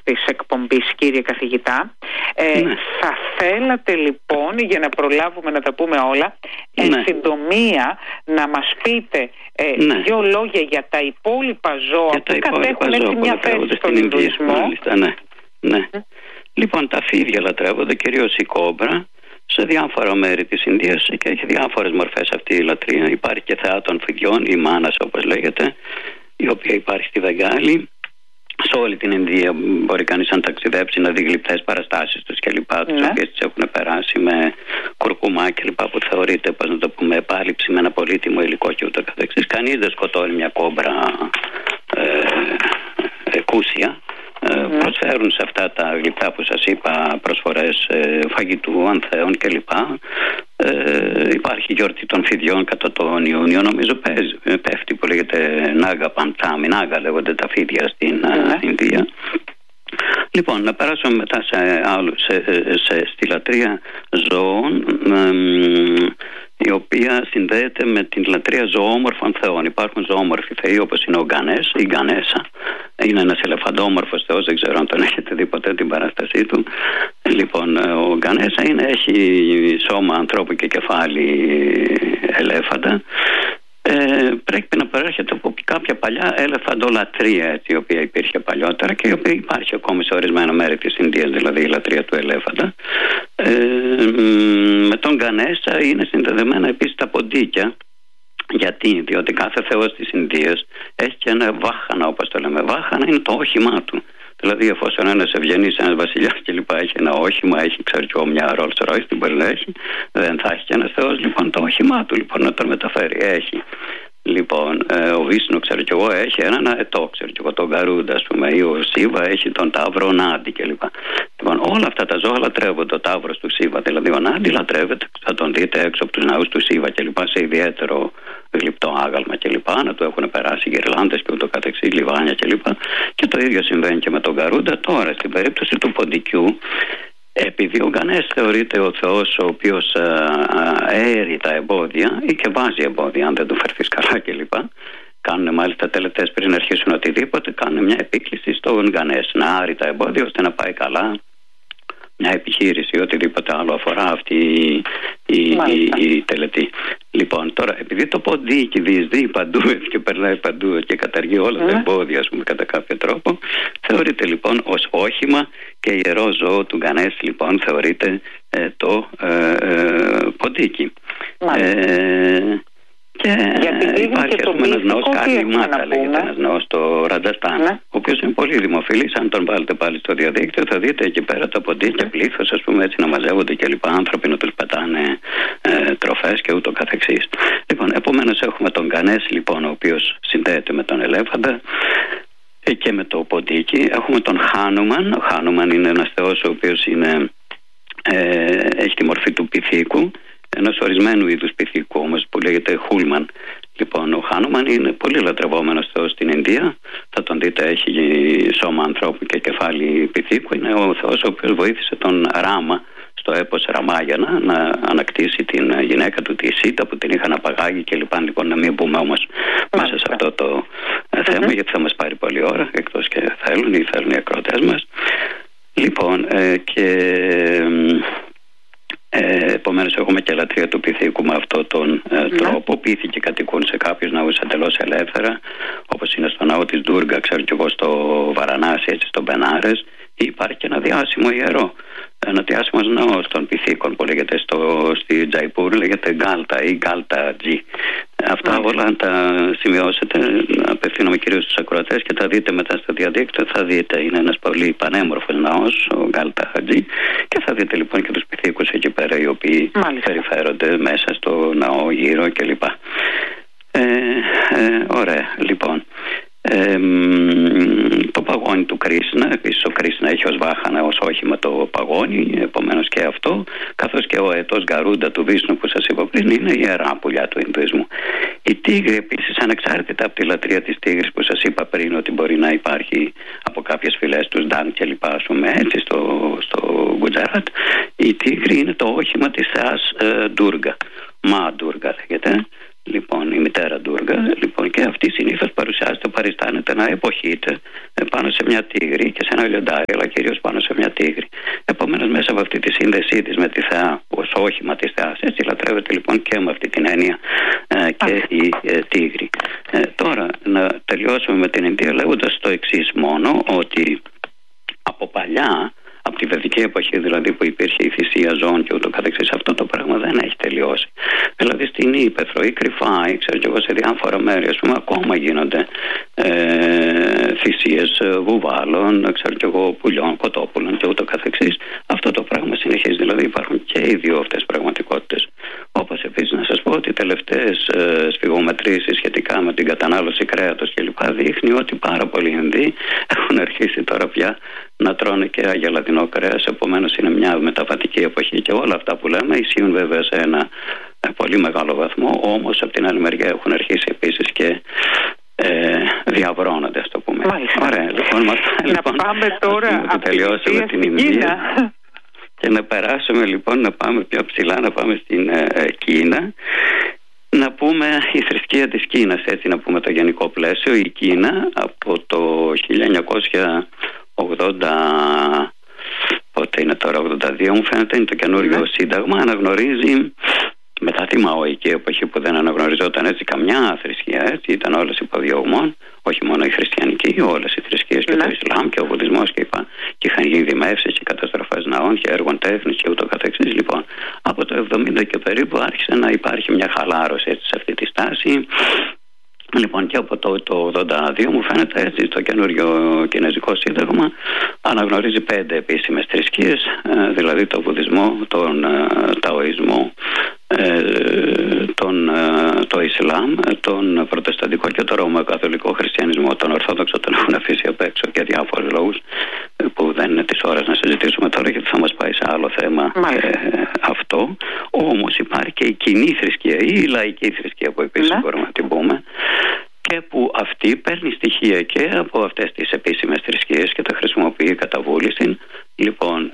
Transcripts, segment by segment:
της εκπομπής, κύριε καθηγητά. Θα θέλατε λοιπόν, για να προλάβουμε να τα πούμε όλα, εν συντομία να μας πείτε δύο λόγια για τα υπόλοιπα ζώα που κατέχουν έτσι μια θέση στον Ινδουισμό. Λοιπόν, τα φίδια λατρεύονται, κυρίως η κόμπρα, σε διάφορα μέρη της Ινδίας, και έχει διάφορες μορφές αυτή η λατρεία. Υπάρχει και θεά των φιδιών, η μάνας όπως λέγεται, η οποία υπάρχει στη Βεγγάλη. Σε όλη την Ινδία μπορεί κανείς να ταξιδέψει, να δει γλυπτές παραστάσεις τους κλπ. Τις οποίες τις έχουν περάσει με κουρκουμά κλπ. Που θεωρείται, πώς να το πούμε, επάλυψη με ένα πολύτιμο υλικό και ούτω καθεξής. Κανείς δεν σκοτώνει μια κόμπρα εκούσια. Προσφέρουν σε αυτά τα γλυπτά που σας είπα προσφορές φαγητού, ανθέων κλπ. Υπάρχει γιορτή των φιδιών κατά τον Ιούνιο, νομίζω πέφτει, που λέγεται Νάγα Παντάμι, Νάγα λέγονται τα φίδια στην Ινδία. Λοιπόν, να περάσουμε μετά στη λατρεία ζώων, η οποία συνδέεται με την λατρεία ζωόμορφων θεών. Υπάρχουν ζωόμορφοι θεοί όπως είναι ο Γκανές, η Γκανέσα. Είναι ένας ελεφαντόμορφος θεός, δεν ξέρω αν τον έχετε δει ποτέ την παράστασή του. Λοιπόν, ο Γκανέσα έχει σώμα ανθρώπου και κεφάλι ελέφαντα. Πρέπει να προέρχεται από κάποια παλιά ελεφαντολατρεία, η οποία υπήρχε παλιότερα και η οποία υπάρχει ακόμη σε ορισμένα μέρη της Ινδίας, δηλαδή η λατρεία του ελέφαντα. Με τον Γκανέσα είναι συνδεδεμένα επίσης τα ποντίκια. Γιατί? Διότι κάθε θεός της Ινδίας έχει και ένα βάχανα, όπως το λέμε. Βάχανα είναι το όχημά του. Δηλαδή, εφόσον ένας ευγενής, ένας βασιλιάς κλπ. Έχει ένα όχημα, έχει μια Rolls Royce, την μπορεί να έχει, δεν θα έχει και ένας θεός λοιπόν το όχημά του, λοιπόν, να τον μεταφέρει. Έχει. Λοιπόν, ο Βίσνου, ξέρω κι εγώ, έχει έναν αετό, ξέρω κι εγώ, τον Γκαρούντα, ας πούμε, ή ο Σίβα έχει τον Ταύρο Νάντι κλπ. Λοιπόν, όλα αυτά τα ζώα λατρεύονται. Ο Ταύρος του Σίβα, δηλαδή ο Νάντι, λατρεύεται. Θα τον δείτε έξω από τους ναούς του Σίβα κλπ. Σε ιδιαίτερο γλυπτό άγαλμα κλπ. Να του έχουν περάσει γυρλάντες και ούτω καθεξής, λιβάνια κλπ. Και το ίδιο συμβαίνει και με τον Γκαρούντα. Τώρα, στην περίπτωση του ποντικιού, επειδή ο Γκανές θεωρείται ο θεός ο οποίος αέρει τα εμπόδια ή και βάζει εμπόδια αν δεν του φερθείς καλά κλπ. Κάνουν μάλιστα τελετές πριν αρχίσουν οτιδήποτε, κάνουν μια επίκληση στον Γκανές να άρει τα εμπόδια ώστε να πάει καλά μια επιχείρηση ή οτιδήποτε άλλο αφορά αυτή η τελετή. Λοιπόν, τώρα, επειδή το ποντίκι διεισδύει παντού και περνάει παντού και καταργεί όλα τα εμπόδια, ας πούμε, κατά κάποιο τρόπο, θεωρείται λοιπόν ως όχημα και ιερό ζώο του Γκανές, λοιπόν, θεωρείται το ποντίκι. Και υπάρχει, ας πούμε, ένας ναός Κάλι Μάτα, λέγεται, ένας ναός στο Ραντζαστάν, ο οποίος είναι πολύ δημοφιλής. Αν τον βάλετε πάλι στο διαδίκτυο, θα δείτε εκεί πέρα τα ποντίκια, πλήθος, ας πούμε, έτσι να μαζεύονται και λοιπά, άνθρωποι να τους πετάνε τροφές και ούτω καθεξής. Λοιπόν, επομένως έχουμε τον Γκανές, λοιπόν, ο οποίος συνδέεται με τον ελέφαντα και με το ποντίκι. Έχουμε τον Χάνουμαν. Ο Χάνουμαν είναι ένας θεός ο οποίος έχει τη μορφή του πυθίκου, ενός ορισμένου είδους πυθίκου όμως που λέγεται Χούλμαν. Λοιπόν, ο Χάνουμαν είναι πολύ λατρευόμενος θεός στην Ινδία. Θα τον δείτε, έχει σώμα ανθρώπου και κεφάλι πυθίκου. Είναι ο θεός ο οποίος βοήθησε τον Ράμα στο έπος Ραμάγιανα να ανακτήσει την γυναίκα του, τη Σίτα, που την είχαν απαγάγει κλπ. Λοιπόν, να μην μπούμε όμως μέσα σε αυτό το θέμα, γιατί θα μας πάρει πολλή ώρα, εκτός και θέλουν οι ακροατές μας. Λοιπόν, επομένως έχουμε και λατρεία του πυθίκου με αυτόν τον τρόπο. Πύθοι και κατοικούν σε κάποιους ναούς εντελώς ελεύθερα, όπως είναι στο ναό της Ντούργα, ξέρω κι εγώ, στο Βαρανάσι, έτσι, στο Μπενάρες. Υπάρχει και ένα διάσημο ιερό, ένα διάσημο ναό των πυθίκων που λέγεται στη Τζαϊπούρ, λέγεται Γκάλτα ή Γκάλτα Τζι. Αυτά όλα αν τα σημειώσετε, απευθύνομαι κυρίως στους ακροατές και τα δείτε μετά στο διαδίκτυο, θα δείτε, είναι ένας πολύ πανέμορφος ναός, ο Γκάλτα Τζι, και θα δείτε λοιπόν και τους πυθίκους εκεί πέρα, οι οποίοι περιφέρονται μέσα στο ναό γύρω κλπ. Ωραία, λοιπόν. Το παγόνι του Κρίσνα, επίσης ο Κρίσνα έχει ως βάχανα, ως όχημα το παγόνι, επομένως και αυτό, καθώς και ο αετός Γκαρούντα του Βίσνου που σας είπα πριν, είναι ιερά πουλιά του Ινδουισμού. Η τίγρη επίσης, ανεξάρτητα από τη λατρεία της τίγρης που σας είπα πριν ότι μπορεί να υπάρχει από κάποιες φυλές του Ντάν και λοιπά, ας πούμε, έτσι στο Γκουτζαράτ, η τίγρη είναι το όχημα της θεάς Ντούργα, Μα Ντούργα λέγεται. Λοιπόν, η μητέρα Ντούργα, λοιπόν, και αυτή συνήθως παρουσιάζεται, παριστάνεται να εποχείται πάνω σε μια τίγρη και σε ένα λιοντάρι, αλλά κυρίως πάνω σε μια τίγρη. Επομένως, μέσα από αυτή τη σύνδεσή της με τη θεά, ως όχημα της θεάς, έτσι λατρεύεται λοιπόν και με αυτή την έννοια και η τίγρη. Τώρα, να τελειώσουμε με την Ινδία λέγοντας το εξής μόνο, ότι από παλιά, από τη βεδική εποχή δηλαδή που υπήρχε η θυσία ζώων και ούτω καθεξής, αυτό το πράγμα δεν έχει τελειώσει. Δηλαδή στην Ύπαιθρο ή κρυφά ή ξέρω και εγώ σε διάφορα μέρη, ας πούμε, ακόμα γίνονται θυσίες βουβάλων, ξέρω και εγώ, πουλιών, κοτόπουλων και ούτω καθεξής. Αυτό το πράγμα συνεχίζει, δηλαδή υπάρχουν και οι δύο αυτές πραγματικότητες. Όπως επίσης να σας πω ότι οι τελευταίες σφυγομετρήσεις σχετικά με την κατανάλωση κρέατος κλπ. Δείχνει ότι πάρα πολλοί Ινδοί έχουν αρχίσει τώρα πια να τρώνε και αγελαδινό κρέας. Επομένως είναι μια μεταβατική εποχή και όλα αυτά που λέμε ισχύουν βέβαια σε ένα πολύ μεγάλο βαθμό, όμως από την άλλη μεριά έχουν αρχίσει επίσης και διαβρώνονται, ας το πούμε. Ωραία, λοιπόν, να πάμε τώρα από τελειώσαμε την Ινδία και να περάσουμε λοιπόν, να πάμε πιο ψηλά, να πάμε στην Κίνα. Να πούμε η θρησκεία της Κίνας, έτσι να πούμε το γενικό πλαίσιο. Η Κίνα από το 1980, πότε είναι τώρα, 82 μου φαίνεται, είναι το καινούριο σύνταγμα, αναγνωρίζει, μετά τη μαοϊκή εποχή που δεν αναγνωριζόταν έτσι καμιά θρησκεία, έτσι ήταν όλες υποδιωγμών, όχι μόνο η χριστιανική, όλες οι θρησκείες και το Ισλάμ και ο Βουδισμός και είχαν γίνει δημεύσεις και καταστροφές ναών και έργων τέχνης και ούτω καθεξής. Λοιπόν, από το 70 και περίπου άρχισε να υπάρχει μια χαλάρωση έτσι σε αυτή τη στάση. Λοιπόν, και από το 82 μου φαίνεται έτσι το καινούριο κινέζικο σύνταγμα αναγνωρίζει 5 επίσημες θρησκείες, δηλαδή το Βουδισμό, τον Ταοισμό, το Ισλάμ, τον Προτεσταντικό και τον Ρωμαιοκαθολικό Χριστιανισμό. Τον Ορθόδοξο τον έχουν αφήσει απ' έξω για διάφορους λόγους που δεν είναι της ώρας να συζητήσουμε τώρα, γιατί θα μας πάει σε άλλο θέμα αυτό. Όμως υπάρχει και η κοινή θρησκεία ή η λαϊκή θρησκεία που επίσης μπορούμε να την πούμε, και που αυτή παίρνει στοιχεία και από αυτές τις επίσημες θρησκείες και τα χρησιμοποιεί κατά βούληση. Λοιπόν,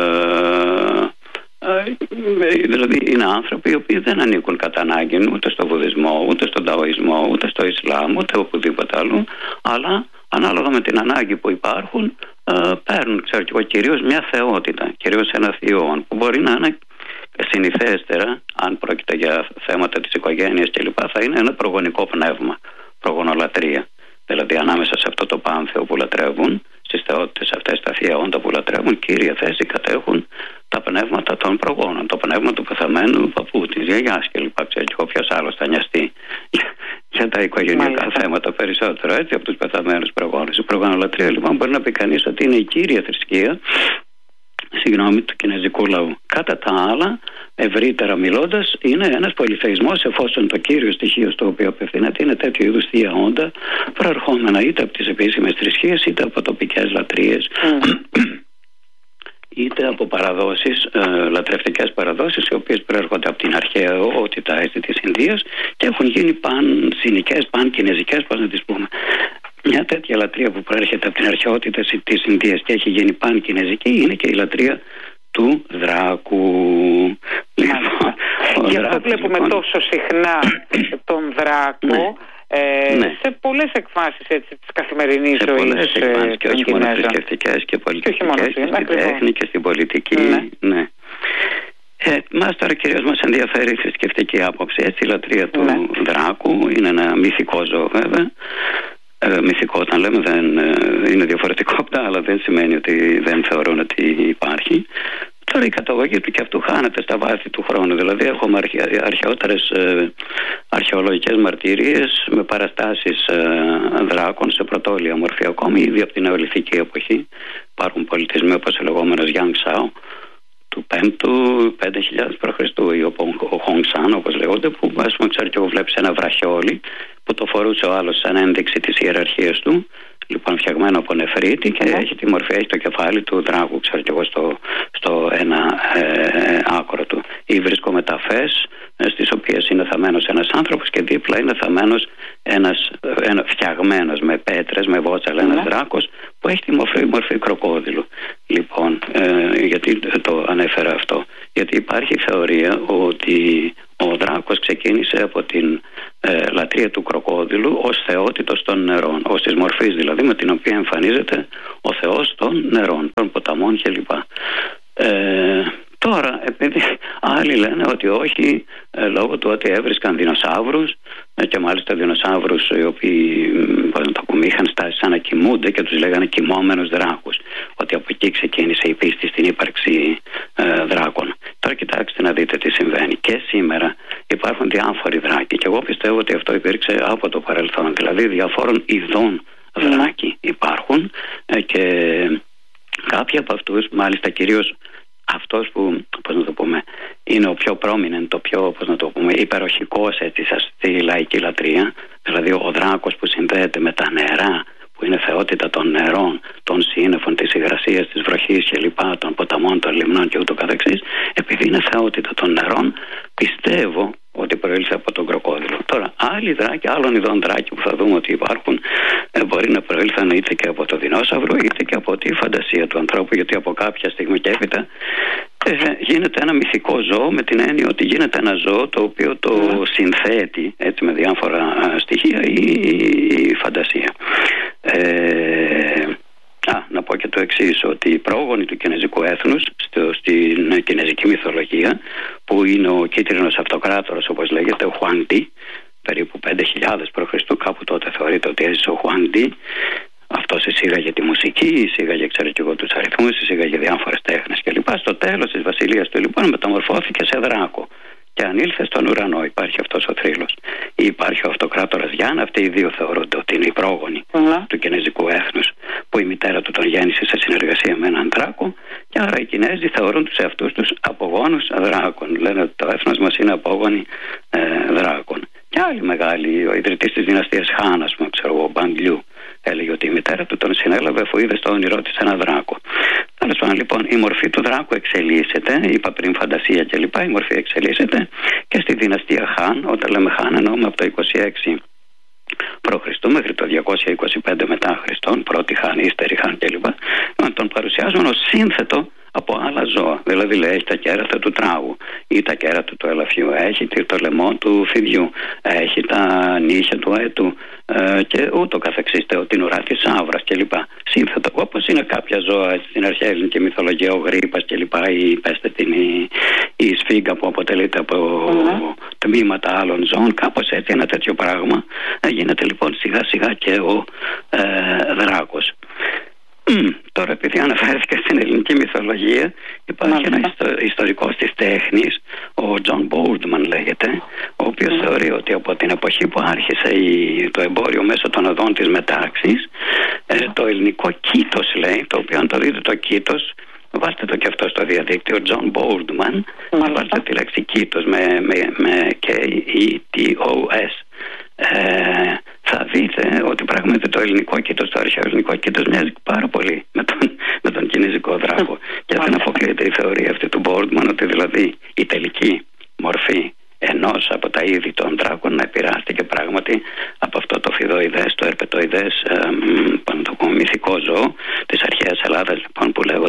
δηλαδή είναι άνθρωποι οι οποίοι δεν ανήκουν κατά ανάγκη ούτε στο Βουδισμό, ούτε στον Ταοισμό, ούτε στο Ισλάμ, ούτε οπουδήποτε άλλο, αλλά ανάλογα με την ανάγκη που υπάρχουν παίρνουν, ξέρω και εγώ, κυρίως μια θεότητα, κυρίως ένα θείο που μπορεί να είναι συνηθέστερα, αν πρόκειται για θέματα της οικογένειας κλπ, θα είναι ένα προγονικό πνεύμα, προγονολατρία. Δηλαδή ανάμεσα σε αυτό το πάνθεο που λατρεύουν, στις θεότητες αυτές, τα θεία όντα που λατρεύουν, κύρια θέση κατέχουν τα πνεύματα των προγόνων. Το πνεύμα του πεθαμένου παππού, της γιαγιάς κλπ. Ξέρω και ποιος άλλος θα νοιαστεί για τα οικογενειακά θέματα περισσότερο, έτσι, από τους πεθαμένους προγόνους. Η προγονολατρία λοιπόν μπορεί να πει κανείς ότι είναι η κύρια θρησκεία, του κινέζικου λαού. Κατά τα άλλα, ευρύτερα μιλώντας, είναι ένας πολυθεϊσμός, εφόσον το κύριο στοιχείο στο οποίο απευθύνεται είναι τέτοιου είδους θεία όντα, προερχόμενα είτε από τις επίσημες θρησκείες είτε από τοπικές λατρείες. Είτε από παραδόσεις, λατρευτικές παραδόσεις, οι οποίες προέρχονται από την αρχαιότητα της Ινδίας και έχουν γίνει πανσινικές, πανκινεζικές, πώς να τις πούμε. Μια τέτοια λατρεία που προέρχεται από την αρχαιότητα της Ινδίας και έχει γίνει πανκινεζική είναι και η λατρεία του Δράκου. Γι' αυτό βλέπουμε τόσο συχνά τον Δράκο. Σε πολλές εκφάσεις έτσι, της καθημερινής ζωής. Σε πολλές εκφάσεις και όχι μόνο θρησκευτικές και πολιτικές και στην τέχνη και στην πολιτική. Μας τώρα κυρίως μας ενδιαφέρει η θρησκευτική άποψη. Έτσι η λατρεία του Δράκου είναι ένα μυθικό ζώο βέβαια. Μυθικό όταν λέμε δεν είναι διαφορετικό από τα άλλα, δεν σημαίνει ότι δεν θεωρούν ότι υπάρχει. Τώρα η καταγωγή του και αυτού χάνεται στα βάθη του χρόνου. Δηλαδή έχουμε αρχαιότερες αρχαιολογικές μαρτυρίες με παραστάσεις δράκων σε πρωτόλια μορφή ακόμη ήδη από την νεολιθική εποχή. Υπάρχουν πολιτισμοί όπως ο λεγόμενος Γιάνγκ-Σάο του 5ου 5.000 π.Χ. ή ο Χονγκ-Σαν όπως λέγονται, που ας πούμε ξέρω και εγώ βλέπεις ένα βραχιόλι που το φορούσε ο άλλος σαν ένδειξη της ιεραρχίας του, λοιπόν φτιαγμένο από νεφρίτη και έχει τη μορφή, έχει το κεφάλι του δράκου, ξέρω και εγώ στο ένα άκρο του. Ή βρίσκω ταφές στις οποίες είναι θαμμένος ένας άνθρωπος και δίπλα είναι θαμμένος φτιαγμένος με πέτρες, με βότσαλα ένας δράκος που έχει τη μορφή κροκόδιλου. Λοιπόν, γιατί το ανέφερα αυτό? Γιατί υπάρχει θεωρία ότι ο δράκος ξεκίνησε από την λατρεία του κροκόδιλου ως θεότητος των νερών, ως της μορφής δηλαδή με την οποία εμφανίζεται ο θεός των νερών, των ποταμών κλπ. Τώρα, επειδή άλλοι λένε ότι όχι, λόγω του ότι έβρισκαν δεινοσαύρους και μάλιστα δεινοσαύρους οι οποίοι είχαν στάσει σαν να κοιμούνται και τους λέγανε κοιμόμενους δράκους, ότι από εκεί ξεκίνησε η πίστη στην ύπαρξη δράκων. Τώρα κοιτάξτε να δείτε τι συμβαίνει. Και σήμερα υπάρχουν διάφοροι δράκοι και εγώ πιστεύω ότι αυτό υπήρξε από το παρελθόν, δηλαδή διαφόρων ειδών δράκοι υπάρχουν και κάποιοι από αυτούς, μάλιστα κυρίως αυτός που, είναι ο πιο prominent, το πιο, υπεροχικός έτσι στη λαϊκή λατρεία, δηλαδή ο δράκος που συνδέεται με τα νερά, που είναι θεότητα των νερών, των σύννεφων, της υγρασίας, της βροχής κλπ, των ποταμών, των λιμνών και ούτω καθεξής, επειδή είναι θεότητα των νερών, πιστεύω ότι προήλθε από τον κροκόδιλο. Τώρα, άλλοι δράκοι, άλλων ειδών δράκοι που θα δούμε ότι υπάρχουν, μπορεί να προήλθαν είτε και από το δεινόσαυρο, είτε και από τη φαντασία του ανθρώπου, γιατί από κάποια στιγμή και έπειτα γίνεται ένα μυθικό ζώο, με την έννοια ότι γίνεται ένα ζώο το οποίο το συνθέτει έτσι με διάφορα στοιχεία η φαντασία. Να πω και το εξής, ότι οι πρόγονοι του κινεζικού έθνους στην κινεζική μυθολογία, που είναι ο κίτρινος αυτοκράτορας όπως λέγεται, ο Χουάντι, περίπου 5.000 π.Χ., κάπου τότε θεωρείται ότι έζησε ο Χουάντι. Αυτός εισήγαγε τη μουσική, εισήγαγε τους αριθμούς, εισήγαγε διάφορες τέχνες κλπ. Στο τέλος της βασιλείας του λοιπόν μεταμορφώθηκε σε δράκο και ανήλθε στον ουρανό. Υπάρχει αυτός ο θρύλος. Ή υπάρχει ο αυτοκράτορας Γιάν. Αυτοί οι δύο θεωρούνται ότι είναι οι πρόγονοι του κινεζικού έθνους, που η μητέρα του τον γέννησε σε συνεργασία με έναν δράκο, και άρα οι Κινέζοι θεωρούν τους εαυτούς τους απογόνους δράκων. Λένε ότι το έθνος μας είναι απόγονοι δράκων. Και άλλοι μεγάλοι, ο ιδρυτής της δυναστείας Χάν, ας πούμε, ο Μπαντλιού, έλεγε ότι η μητέρα του τον συνέλαβε αφού είδε στο όνειρό της ένα δράκο. Τέλος πάντων, λοιπόν, η μορφή του δράκου εξελίσσεται, είπα πριν φαντασία κλπ. Η μορφή εξελίσσεται και στη δυναστεία Χάν. Όταν λέμε Χάν, εννοούμε από το 26 π.Χ. μέχρι το 225 μετά Χριστόν, πρώτη Χάν, ύστερη Χάν κλπ. Τον παρουσιάζουν ως σύνθετο από άλλα ζώα. Δηλαδή λέει, έχει τα κέρατα του τράγου ή τα κέρατα του ελαφιού, έχει το λαιμό του φιδιού, έχει τα νύχια του αετού και ούτω καθεξής, την ουρά της σαύρας κλπ. Σύνθετο, όπως είναι κάποια ζώα στην αρχαία ελληνική μυθολογία, ο γρίπας κλπ. Ή πέστε την η σφίγγα που αποτελείται από τμήματα άλλων ζώων, κάπως έτσι ένα τέτοιο πράγμα. Γίνεται λοιπόν σιγά σιγά και ο δράκος. Τώρα, επειδή αναφέρθηκα στην ελληνική μυθολογία, υπάρχει ένα ιστορικός της τέχνης, ο Τζον Μπόρντμαν λέγεται, ο οποίος θεωρεί ότι από την εποχή που άρχισε το εμπόριο μέσω των οδών της μετάξης, το ελληνικό κήτος, λέει, το οποίο αν το δείτε το κήτος, βάλτε το και αυτό στο διαδίκτυο, Τζον Μπόρντμαν, βάλτε τη λέξη κήτος με K-E-T-O-S, θα δείτε ότι πράγματι το ελληνικό κήτος, το αρχαίο ελληνικό κήτος μοιάζει πάρα πολύ με τον κινεζικό δράκο. Και δεν αποκλείεται η θεωρία αυτή του Μπόρντμαν, ότι δηλαδή η τελική μορφή ενός από τα είδη των δράκων να επηρεάστηκε πράγματι από αυτό το φιδοειδές, το ερπετοειδές μυθικό ζώο της αρχαίας Ελλάδας, λοιπόν,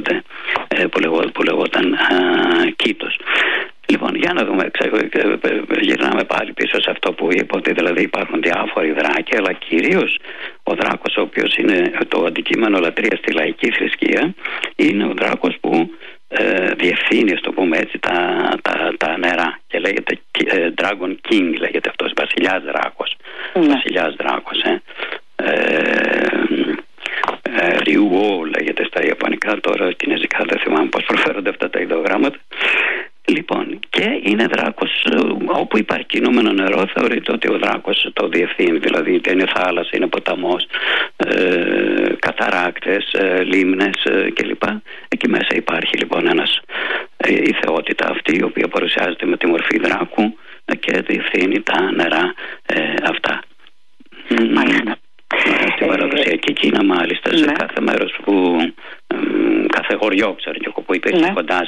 που λεγόταν κήτος. Λοιπόν, για να δούμε, γυρνάμε πάλι πίσω σε αυτό που είπα, ότι δηλαδή υπάρχουν διάφοροι δράκοι, αλλά κυρίως ο δράκος, ο οποίος είναι το αντικείμενο λατρείας στη λαϊκή θρησκεία, είναι ο δράκος που διευθύνει, ας το πούμε έτσι, τα νερά, και λέγεται Dragon King, λέγεται αυτός, βασιλιάς δράκος. Βασιλιάς δράκος, Ριουό λέγεται στα ιαπωνικά, τώρα κινέζικα δεν θυμάμαι πώς προφέρονται αυτά τα ιδεογράμματα. Λοιπόν, και είναι δράκος όπου υπάρχει κινούμενο νερό, θεωρείται ότι ο δράκος το διευθύνει, δηλαδή είτε είναι θάλασσα, είναι ποταμός, καταράκτες, λίμνες κλπ. Εκεί μέσα υπάρχει λοιπόν η θεότητα αυτή, η οποία παρουσιάζεται με τη μορφή δράκου και διευθύνει τα νερά αυτά. Στην παραδοσιακή Κίνα, μάλιστα, σε κάθε μέρος κάθε χωριό, ξέρω και εγώ, που υπήρχε κοντά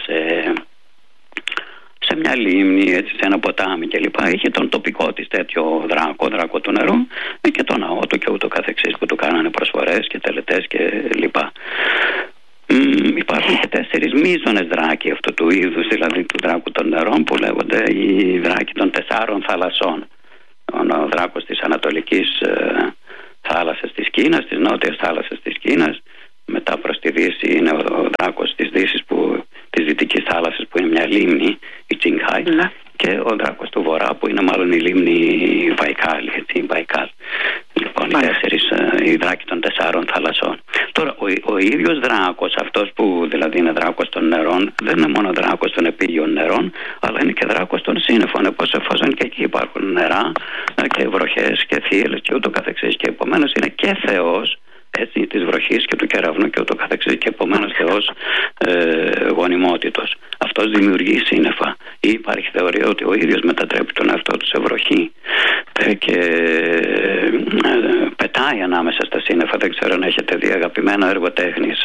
σε μια λίμνη, έτσι, σε ένα ποτάμι κλπ. Είχε τον τοπικό της τέτοιο δράκο του νερού, και τον ναό του και ούτω καθεξής, που του κάνανε προσφορές και τελετές και λοιπά. Υπάρχουν και 4 μείζονες δράκοι αυτού του είδους, δηλαδή του δράκου των νερών, που λέγονται οι δράκοι των 4 θαλασσών. ο δράκος της ανατολικής θάλασσας της Κίνας, της νότιας θάλασσας της Κίνας. Μετά προς τη δύση είναι ο δράκος της δύσης, της δυτικής θάλασσας, που είναι μια λίμνη, η Τσινγκάι, και ο δράκος του βορρά, που είναι μάλλον η λίμνη Βαϊκάλ, Μπαϊκάλ. Λοιπόν, οι δράκοι των 4 θαλασσών. Τώρα, ο ίδιος δράκος, αυτός που δηλαδή είναι δράκος των νερών, δεν είναι μόνο δράκος των επίγειων νερών, αλλά είναι και δράκος των σύννεφων, εφόσον και εκεί υπάρχουν νερά και βροχές και θύελλες και ούτω καθεξής, και επομένως είναι και Θεός, έτσι, της βροχής και του κεραυνού και ούτω καθεξής, και επομένως Θεός γονιμότητος. Αυτός δημιουργεί σύννεφα, ή υπάρχει θεωρία ότι ο ίδιος μετατρέπει τον εαυτό του σε βροχή και πετάει ανάμεσα στα σύννεφα. Δεν ξέρω αν έχετε δει αγαπημένο έργο τέχνης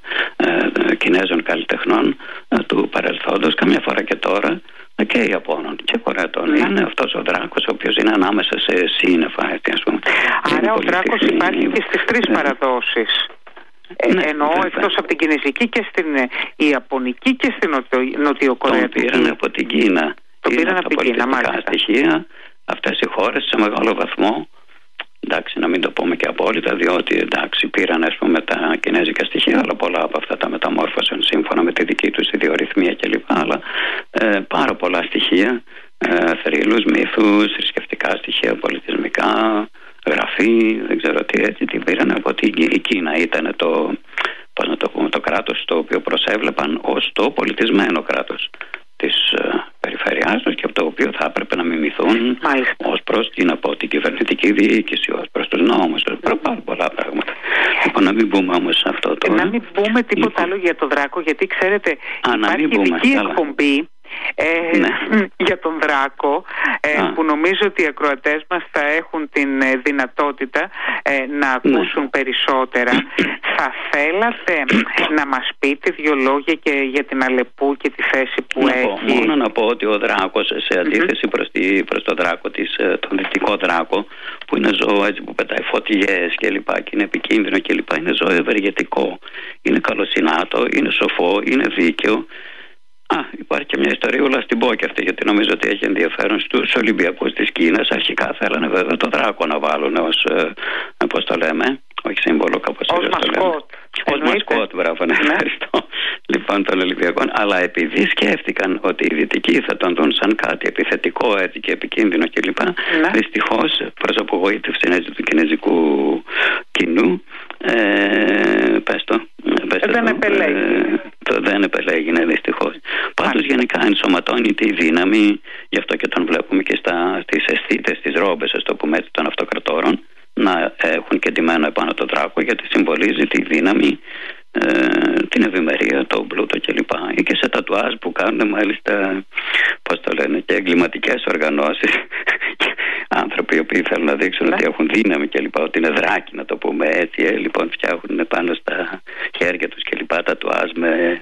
Κινέζων καλλιτεχνών του παρελθόντος, καμιά φορά και τώρα, και Ιαπώνων και Κορεατών. Είναι αυτός ο δράκος, ο οποίος είναι ανάμεσα σε σύννεφα, έτσι, ας πούμε. Άρα ο δράκος υπάρχει και στις 3 παραδόσεις. Εννοώ εκτός από την Κινέζικη και στην Ιαπωνική και στην Νοτιοκορεατική. Το πήραν από την Κίνα. Το πήραν από την Κίνα, μάλιστα. Στοιχεία, αυτές οι χώρες σε μεγάλο βαθμό, εντάξει, να μην το πούμε και απόλυτα, διότι εντάξει, πήραν, ας πούμε, τα κινέζικα στοιχεία, αλλά πολλά από αυτά τα μεταμόρφωσαν σύμφωνα με τη δική τους ιδιορυθμία κλπ. Αλλά πάρα πολλά στοιχεία, θρύλους, μύθους, θρησκευτικά στοιχεία, πολιτισμικά, γραφή, δεν ξέρω τι, έτσι, την πήραν από την Κίνα. Ήταν το, πώς να το πούμε, το κράτος το οποίο προσέβλεπαν ως το πολιτισμένο κράτος της περιφερειάς τους, και από το οποίο θα έπρεπε να μιμηθούν ως προς την κυβερνητική διοίκηση, ως προς τους νόμους, πάρα πολλά πράγματα. Λοιπόν, να μην πούμε όμως σε αυτό τώρα. Να μην πούμε τίποτα άλλο για τον δράκο, γιατί ξέρετε υπάρχει ειδική εκπομπή για τον δράκο, που νομίζω ότι οι ακροατές μας θα έχουν την δυνατότητα να ακούσουν περισσότερα. Θα θέλατε να μας πείτε 2 λόγια και για την Αλεπού και τη θέση που έχει? Μόνο να πω ότι ο δράκος, σε αντίθεση προς τον δράκο τον δυτικό δράκο, που είναι ζώο, έτσι, που πετάει φωτιές και λοιπά και είναι επικίνδυνο και λοιπά, είναι ζώο ευεργετικό, είναι καλοσυνάτο, είναι σοφό, είναι δίκαιο. Υπάρχει και μια ιστοριούλα, στην πω και αυτή, γιατί νομίζω ότι έχει ενδιαφέρον. Στους Ολυμπιακούς της Κίνας αρχικά θέλανε βέβαια το δράκο να βάλουν ως, πώς το λέμε, όχι σύμβολο, κάπως ως μασκότ. Ως μασκότ, μπράβο, ναι, ευχαριστώ. Λοιπόν, των Ολυμπιακών. Αλλά επειδή σκέφτηκαν ότι οι δυτικοί θα τον δουν σαν κάτι επιθετικό, έτσι, και επικίνδυνο κλπ. Δυστυχώς, προς απογοήτευση, έτσι, του κινέζικου κοινού, δεν επελέγει, δυστυχώς. Πάντως γενικά ενσωματώνει τη δύναμη, γι' αυτό και τον βλέπουμε και στις αισθήτες, στις ρόμπες, ας το πούμε έτσι, των αυτοκρατόρων, να έχουν και ντυμένο επάνω το δράκο, γιατί συμβολίζει τη δύναμη, την ευημερία, το πλούτο κλπ. Ή και σε τατουάζ που κάνουν, μάλιστα, πώς το λένε, και εγκληματικές οργανώσεις, άνθρωποι οι οποίοι θέλουν να δείξουν ότι έχουν δύναμη κλπ, ότι είναι δράκοι, να το πούμε έτσι, λοιπόν, φτιάχνουν πάνω στα χέρια τους κλπ τατουάζ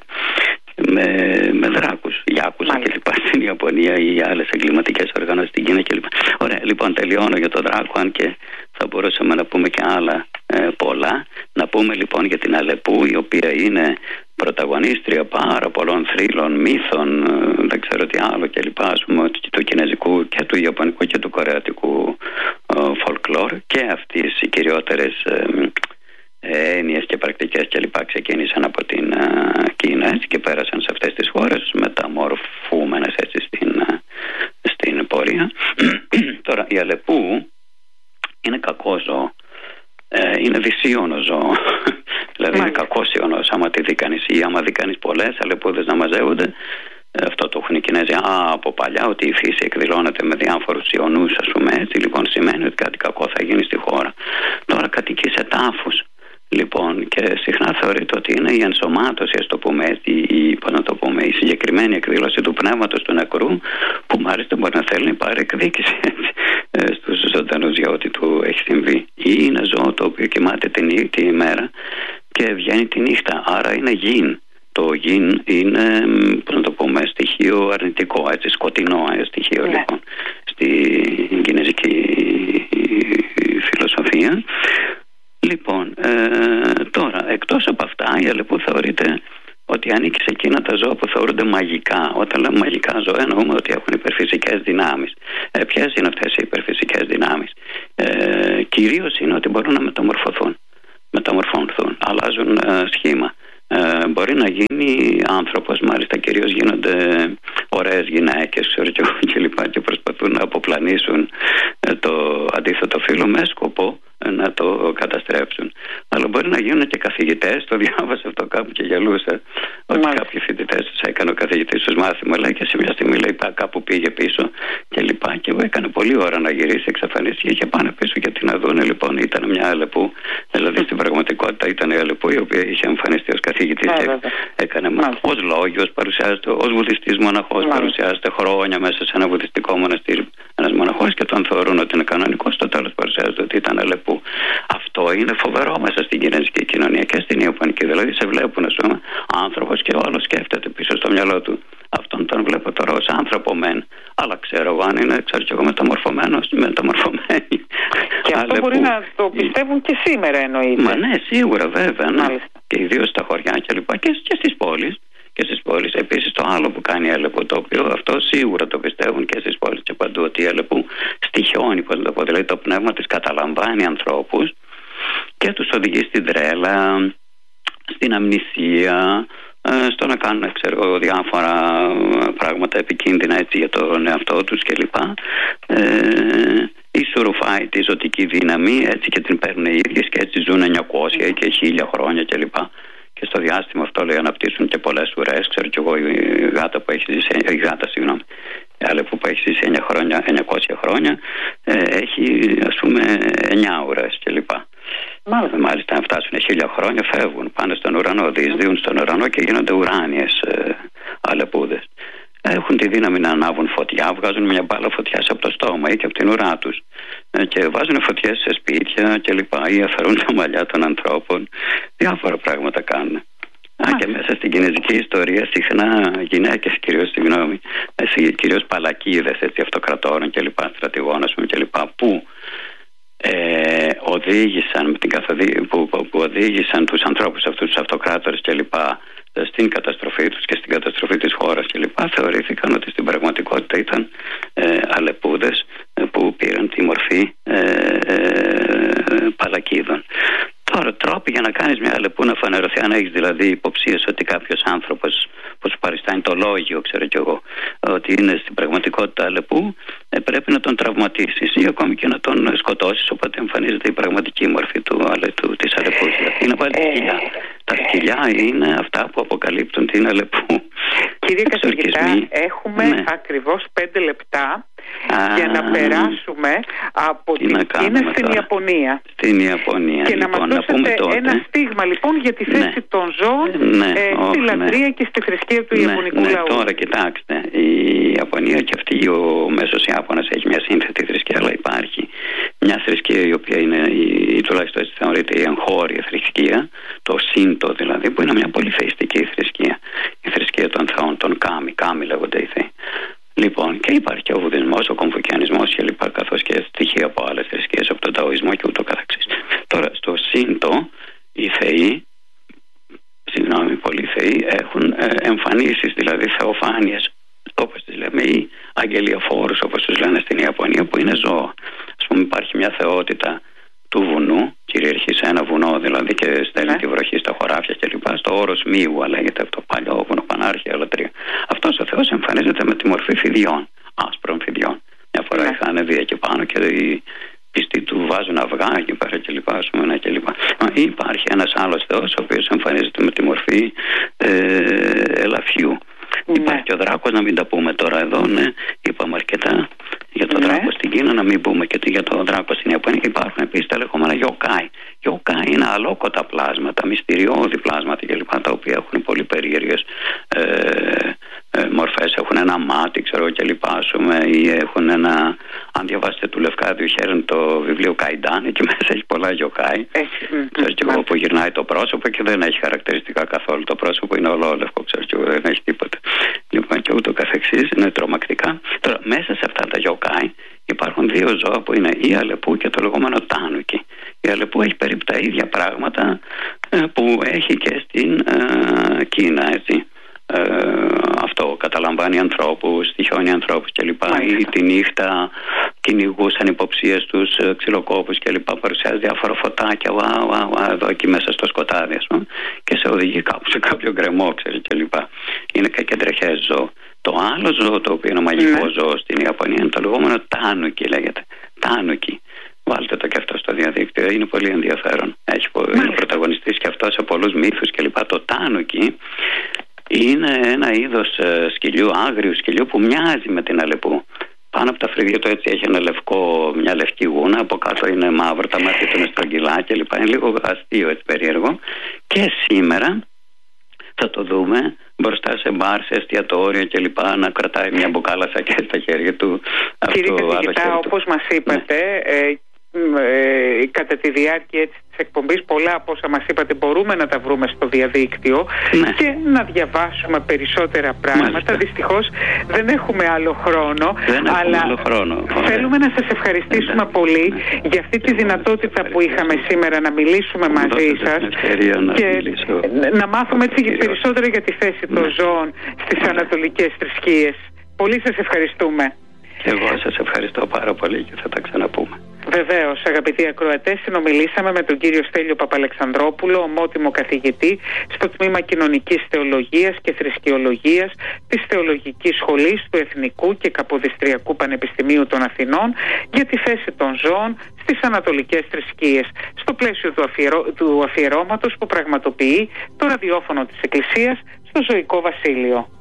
με δράκους, γιάκους κλπ στην Ιαπωνία ή άλλες εγκληματικές οργανώσεις στην Κίνα κλπ. Ωραία, λοιπόν, τελειώνω για τον δράκο, αν και θα μπορούσαμε να πούμε και άλλα πολλά. Να πούμε λοιπόν για την Αλεπού, η οποία είναι πρωταγωνίστρια πάρα πολλών θρύλων, μύθων, δεν ξέρω τι άλλο κλπ, ας πούμε, του κινέζικου και του ιαπωνικού και του κορεατικού folklore, και αυτές οι κυριότερες έννοιες και πρακτικές κλπ ξεκίνησαν από την Κίνα, έτσι, και πέρασαν σε αυτές τις χώρες, μεταμορφούμενες, έτσι, στην πορεία. Τώρα η Αλεπού είναι κακό ζώο, είναι δυσίωνο ζώο. Δηλαδή είναι κακός ιονός, άμα τη δει κανείς, ή άμα δει κανείς πολλές αλεπούδες να μαζεύονται. Αυτό το έχουν οι Κινέζοι από παλιά, ότι η φύση εκδηλώνεται με διάφορους ιονούς, ας πούμε, έτσι. Λοιπόν, σημαίνει ότι κάτι κακό θα γίνει στη χώρα. Τώρα κατοικεί σε τάφους, λοιπόν, και συχνά θεωρείται ότι είναι η ενσωμάτωση, ας το πούμε έτσι, η συγκεκριμένη εκδήλωση του πνεύματος του νεκρού, που μάλιστα μπορεί να θέλει να πάρει εκδίκηση, έτσι, στους ζωντανούς για ό,τι του έχει συμβεί. Ή είναι ζώο το οποίο κοιμάται την ημέρα και βγαίνει τη νύχτα, άρα είναι γιν. Το γιν είναι, πώς να το πούμε, στοιχείο αρνητικό, έτσι, σκοτεινό στοιχείο, λοιπόν, στην κινέζικη φιλοσοφία. Λοιπόν, τώρα, εκτός από αυτά, η Αλεπού θεωρείται ότι ότι ανήκει σε εκείνα τα ζώα που θεωρούνται μαγικά. Όταν λέμε μαγικά ζώα, εννοούμε ότι έχουν υπερφυσικές δυνάμεις. Ποιες είναι αυτές οι υπερφυσικές δυνάμεις? Κυρίως είναι ότι μπορούν να μεταμορφωθούν, αλλάζουν σχήμα. Μπορεί να γίνει άνθρωπος, μάλιστα κυρίως γίνονται ωραίες γυναίκες και προσπαθούν να αποπλανήσουν το αντίθετο φύλο με σκοπό να το καταστρέψουν. Αλλά μπορεί να γίνουν και καθηγητές. Το διάβασα αυτό κάπου και γελούσα. Ότι κάποιοι φοιτητές τους έκανε ο καθηγητής τους μάθημα, λέει, και σε μια στιγμή λέει κάπου πήγε πίσω και λοιπά. Και έκανε πολλή ώρα να γυρίσει, εξαφανίστηκε και πάνε πίσω γιατί να δούνε. Λοιπόν, ήταν μια Αλεπού, δηλαδή στην πραγματικότητα ήταν η Αλεπού, η οποία είχε εμφανιστεί ως καθηγητής και έκανε ως λόγιος, παρουσιάζεται ως βουδιστής μοναχός, παρουσιάζεται χρόνια μέσα σε ένα βουδιστικό μοναστήρι ένας μοναχός και τον θεωρούν ότι είναι κανονικός. Στο τέλος παρουσιάζεται ότι ήταν Αλεπού. Αυτό είναι φοβερό μέσα στην κινέζικη κοινωνία και στην Ιαπωνική. Δηλαδή σε βλέπουν, ας πούμε, άνθρωπος και ο άλλος σκέφτεται πίσω στο μυαλό του. Αυτόν τον βλέπω τώρα ως άνθρωπο μεν, αλλά ξέρω εγώ αν είναι μεταμορφωμένοι. Και αυτό μπορεί να το πιστεύουν και σήμερα, εννοείται. Μα ναι, σίγουρα, βέβαια. Ναι. Και ιδίως στα χωριά και λοιπά και στις πόλεις. Επίσης το άλλο που κάνει η Αλεπού, το οποίο αυτό σίγουρα το πιστεύουν και στις πόλεις και παντού, ότι η Αλεπού στοιχιώνει, δηλαδή το πνεύμα της καταλαμβάνει ανθρώπους και τους οδηγεί στην τρέλα, στην αμνησία, στο να κάνουν διάφορα πράγματα επικίνδυνα έτσι, για τον εαυτό τους κλπ. Ισορροφάει τη ζωτική δύναμη έτσι, και την παίρνουν οι ίδιες και έτσι ζουν 900 και 1000 χρόνια κλπ. Και στο διάστημα αυτό λέει αναπτύσσουν και πολλές ουρές. Ξέρω κι εγώ η γάτα που έχει ζήσει, η Αλεπού που έχει ζήσει 900 χρόνια έχει ας πούμε 9 ουρές κλπ. Μάλιστα αν φτάσουν 1000 χρόνια φεύγουν, πάνε στον ουρανό, διεισδύουν στον ουρανό και γίνονται ουράνιες Αλεπούδες. Έχουν τη δύναμη να ανάβουν φωτιά, βγάζουν μια μπάλα φωτιάς από το στόμα ή και από την ουρά τους και βάζουν φωτιές σε σπίτια κλπ. Ή αφαιρούν τα μαλλιά των ανθρώπων. Διάφορα πράγματα κάνουν. Και μέσα στην κινέζικη ιστορία συχνά γυναίκες, κυρίως παλακίδες αυτοκρατόρων κλπ. Στρατηγών κλπ. Που οδήγησαν που οδήγησαν τους ανθρώπους αυτούς, τους αυτοκράτορες κλπ. Στην καταστροφή τους και στην καταστροφή της χώρας κλπ. Θεωρήθηκαν ότι στην πραγματικότητα ήταν Αλεπούδες που πήραν τη μορφή παλακίδων. Τώρα, τρόποι για να κάνεις μια Αλεπού να φανερωθεί, αν έχεις δηλαδή υποψίες ότι κάποιος άνθρωπος που σου παριστάνει το λόγιο, ξέρω κι εγώ, ότι είναι στην πραγματικότητα Αλεπού, πρέπει να τον τραυματίσεις ή ακόμη και να τον σκοτώσεις, οπότε εμφανίζεται η πραγματική μορφή της Αλεπού. Δηλαδή να βάλει σκυλιά. Τα σκυλιά είναι αυτά που αποκαλύπτουν την Αλεπού. Κύριε καθηγητά, έχουμε ακριβώς 5 λεπτά για να περάσουμε από την Κίνα στην Ιαπωνία. Στην Ιαπωνία. Και λοιπόν, να μας δώσετε ένα στίγμα λοιπόν για τη θέση των ζώων στη λατρεία και στη θρησκεία του Ιαπωνικού λαού. Τώρα κοιτάξτε, η Ιαπωνία και αυτή ο μέσος Ιάπωνας έχει μια σύνθετη θρησκεία, αλλά υπάρχει μια θρησκεία η οποία είναι, τουλάχιστον έτσι θεωρείται, η εγχώρια θρησκεία, το Σίντο δηλαδή, που είναι μια πολυθεϊστική θρησκεία. Η θρησκεία των θεών, των Κάμι λέγονται οι θεοί. Λοιπόν, και υπάρχει και ο Βουδισμός, ο Κομφουκιανισμός κλπ. Καθώς και στοιχεία από άλλες θρησκείες, από τον Ταοισμό και ούτω καθεξής. Τώρα, στο Σίντο, οι θεοί, πολλοί θεοί έχουν εμφανίσεις, δηλαδή θεοφάνειες, όπως τις λέμε, ή αγγελιοφόρους, όπως τους λένε στην Ιαπωνία, που είναι ζώα. Ας πούμε, υπάρχει μια θεότητα του βουνού, κυριαρχεί σε ένα βουνό δηλαδή και στέλνει τη βροχή στα χωράφια κλπ. Στο όρος Μίουα λέγεται αυτό, παλιό βουνοπανάρχια λατρεία. Αυτός ο Θεός εμφανίζεται με τη μορφή φιδιών, άσπρων φιδιών. Μια φορά είχαν δει εκεί πάνω και οι πιστοί του βάζουν αυγά εκεί πέρα κλπ. Υπάρχει ένας άλλος Θεός ο οποίος εμφανίζεται με τη μορφή ελαφιού. Υπάρχει και ο δράκος, να μην τα πούμε τώρα εδώ, είπαμε αρκετά για τον δράκο στην Κίνα, να μην πούμε και για τον δράκο στην Ιαπωνία. Υπάρχουν επίσης τα λεγόμενα γιοκάι. Γιοκάι είναι αλόκοτα πλάσματα, μυστηριώδη πλάσματα κλπ. Τα οποία έχουν πολύ περίεργες μορφές. Έχουν ένα μάτι, ξέρω κλπ. Ή έχουν ένα. Αν διαβάσετε του Λευκάδιου Χέρον το βιβλίο Καϊντάν, εκεί μέσα έχει πολλά γιοκάι. Ξέρω και εγώ που γυρνάει το πρόσωπο και δεν έχει χαρακτηριστικά καθόλου. Το πρόσωπο είναι ολόλευκο, ξέρω και εγώ, δεν έχει τίποτα. Λοιπόν, και ούτω καθεξής, είναι τρομακτικά. Τώρα, μέσα σε αυτά τα γιοκάι υπάρχουν 2 ζώα που είναι η Αλεπού και το λεγόμενο Τάνουκι. Η Αλεπού έχει περίπου τα ίδια πράγματα που έχει και στην Κίνα, έτσι. Αυτό καταλαμβάνει ανθρώπους, στοιχιώνει ανθρώπους κλπ. Ή τη νύχτα κυνηγούσαν υποψίες τους ξυλοκόπους κλπ. Παρουσιάζει διάφορα φωτάκια εδώ εκεί μέσα στο σκοτάδι, ας πούμε, και σε οδηγεί κάπου σε κάποιο γκρεμό, ξέρεις, κλπ. Είναι κακεντρεχές ζώο. Το άλλο ζώο, το οποίο είναι μαγικό ζώο στην Ιαπωνία, είναι το λεγόμενο τάνουκι, λέγεται. Τάνουκι. Βάλτε το και αυτό στο διαδίκτυο, είναι πολύ ενδιαφέρον. Είναι πρωταγωνιστής και αυτό σε πολλούς μύθους κλπ. Το τάνουκι είναι ένα είδος σκυλιού, άγριου σκυλιού, που μοιάζει με την αλεπού. Πάνω από τα φρύδια του έτσι έχει μια λευκή γούνα, από κάτω είναι μαύρο, τα μάτια του είναι στρογγυλά κλπ. Είναι λίγο αστείο, έτσι, περίεργο. Και σήμερα θα το δούμε μπροστά σε μπαρ, σε εστιατόρια κλπ. Να κρατάει μια μπουκάλα σακέ στα χέρια του. Κύριε καθηγητά, όπως μας είπατε, κατά τη διάρκεια της εκπομπής, πολλά από όσα μας είπατε μπορούμε να τα βρούμε στο διαδίκτυο και να διαβάσουμε περισσότερα πράγματα. Δυστυχώς δεν έχουμε άλλο χρόνο, θέλουμε να σας ευχαριστήσουμε πολύ για αυτή τη δυνατότητα που είχαμε σήμερα να μιλήσουμε μαζί σας και να μάθουμε έτσι περισσότερα για τη θέση των ζώων στις ανατολικές θρησκείες. Πολύ σας ευχαριστούμε. Εγώ σας ευχαριστώ πάρα πολύ και θα τα ξαναπούμε. Βεβαίως, αγαπητοί ακροατές, συνομιλήσαμε με τον κύριο Στέλιο Παπαλεξανδρόπουλο, ομότιμο καθηγητή στο Τμήμα Κοινωνικής Θεολογίας και Θρησκεολογίας της Θεολογικής Σχολής του Εθνικού και Καποδιστριακού Πανεπιστημίου των Αθηνών για τη θέση των ζώων στις ανατολικές θρησκείες, στο πλαίσιο του αφιερώματος που πραγματοποιεί το ραδιόφωνο της Εκκλησίας στο Ζωικό Βασίλειο.